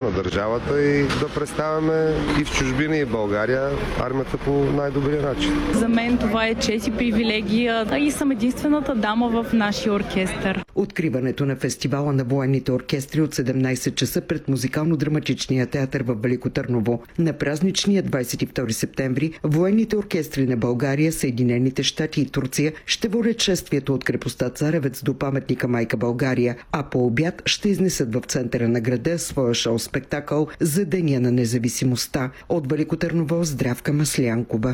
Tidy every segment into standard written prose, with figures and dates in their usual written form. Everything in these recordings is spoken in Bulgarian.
на държавата и да представяме и в чужбина, и в България армията по най-добрия начин. За мен това е чест и привилегия и съм единствената дама в нашия оркестър. Откриването на фестивала на военните оркестри от 17 часа пред Музикално-драматичния театър в Велико Търново. На празничния 22 септември военните оркестри на България, Съединените щати и Турция ще водят шествието от крепостта Царевец до паметника Майка България, а по обяд ще изнесат в центъра на града своя шоу-спектакъл за Деня на независимостта. От Велико Търново, Здравка Маслянкова.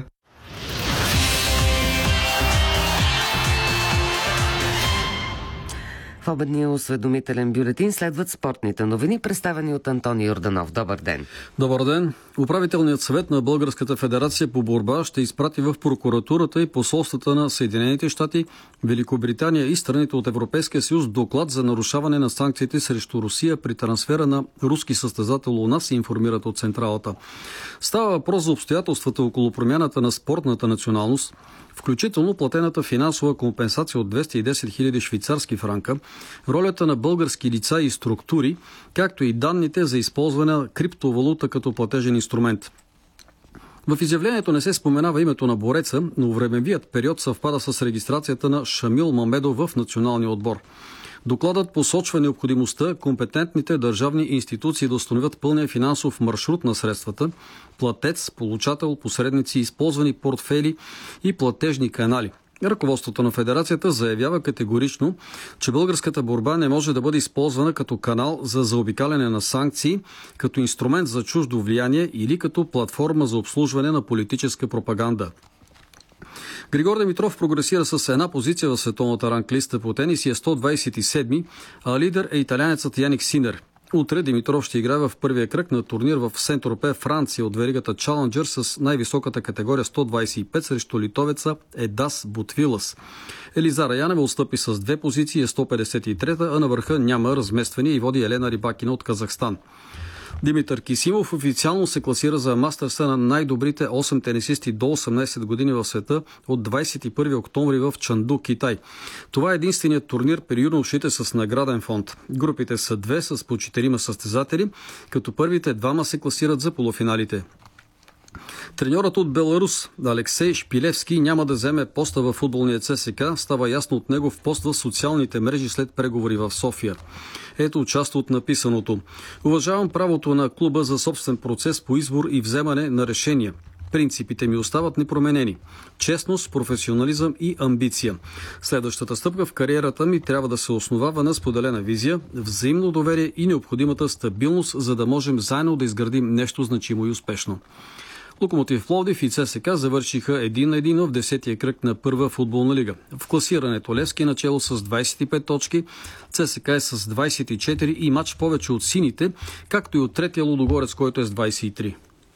В обедния осведомителен бюлетин следват спортните новини, представени от Антони Йорданов. Добър ден! Добър ден! Управителният съвет на Българската федерация по борба ще изпрати в прокуратурата и посолствата на Съединените щати, Великобритания и страните от Европейския съюз доклад за нарушаване на санкциите срещу Русия при трансфера на руски състезател у нас, информират от централата. Става въпрос за обстоятелствата около промяната на спортната националност, включително платената финансова компенсация от 210 000 швейцарски франка, ролята на български лица и структури, както и данните за използване на криптовалута като платежен инструмент. В изявлението не се споменава името на бореца, но времевият период съвпада с регистрацията на Шамил Мамедов в националния отбор. Докладът посочва необходимостта компетентните държавни институции да установят пълния финансов маршрут на средствата, платец, получател, посредници, използвани портфели и платежни канали. Ръководството на федерацията заявява категорично, че българската борба не може да бъде използвана като канал за заобикаляне на санкции, като инструмент за чуждо влияние или като платформа за обслужване на политическа пропаганда. Григор Димитров прогресира с една позиция в световната ранглиста по тенис и е 127-ми, а лидер е италянецът Яник Синер. Утре Димитров ще играе в първия кръг на турнир в Сент-Тропе, Франция от веригата Challenger с най-високата категория 125 срещу литовеца Едас Бутвилас. Елизара Янева отстъпи с 2 позиции, е 153-та, а на върха няма разместване и води Елена Рибакина от Казахстан. Димитър Кисимов официално се класира за мастърса на най-добрите 8 тенисисти до 18 години в света от 21 октомври в Чанду, Китай. Това е единственият турнир при юношите с награден фонд. Групите са 2 с по 4 състезатели, като първите 2 се класират за полуфиналите. Треньорът от Беларус Алексей Шпилевски няма да вземе поста в футболния ЦСК, става ясно от негов пост в социалните мрежи след преговори в София. Ето част от написаното. Уважавам правото на клуба за собствен процес по избор и вземане на решения. Принципите ми остават непроменени. Честност, професионализъм и амбиция. Следващата стъпка в кариерата ми трябва да се основава на споделена визия, взаимно доверие и необходимата стабилност, за да можем заедно да изградим нещо значимо и успешно. Локомотив Пловдив и ЦСКА завършиха 1-1 в 10-тия кръг на първа футболна лига. В класирането Левски е начело с 25 точки, ЦСКА е с 24 и матч повече от сините, както и от третия Лудогорец, който е с 23.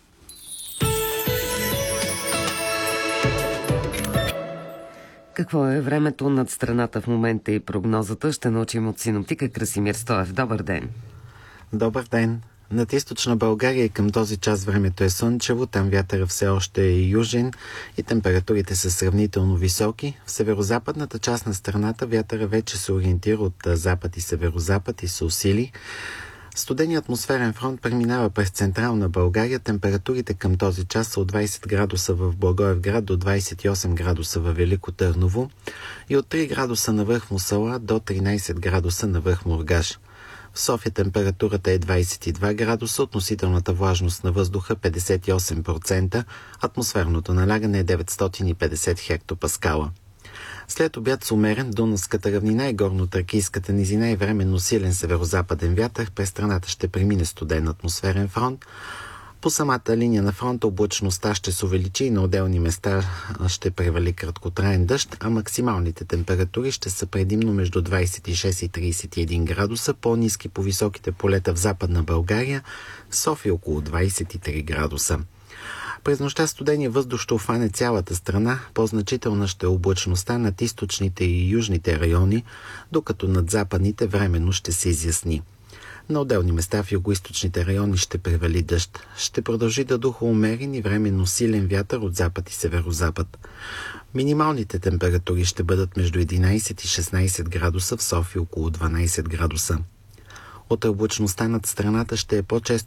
Какво е времето над страната в момента и прогнозата? Ще научим от синоптика Красимир Стоев. Добър ден! Добър ден! Над източна България към този час времето е слънчево, там вятъра все още е южен и температурите са сравнително високи. В северозападната част на страната вятъра вече се ориентира от запад и северозапад и се усили. Студеният атмосферен фронт преминава през централна България. Температурите към този час са от 20 градуса в Благоевград до 28 градуса в Велико Търново и от 3 градуса на връх Мусала до 13 градуса на връх Мургаш. В София температурата е 22 градуса, относителната влажност на въздуха 58%, атмосферното налягане е 950 хектопаскала. След обяд с умерен Дунавската равнина и горно-тракийската низина и временно силен северозападен вятър, през страната ще премине студен атмосферен фронт. По самата линия на фронта облачността ще се увеличи и на отделни места ще превали краткотраен дъжд, а максималните температури ще са предимно между 26 и 31 градуса, по-ниски по високите полета в Западна България, в София около 23 градуса. През нощта студения въздух ще обхване цялата страна, по-значителна ще е облачността над източните и южните райони, докато над западните временно ще се изясни. На отделни места в югоизточните райони ще превали дъжд. Ще продължи да духа умерен и временно силен вятър от запад и северозапад. Минималните температури ще бъдат между 11 и 16 градуса, в София около 12 градуса. От облачността над страната ще е по-често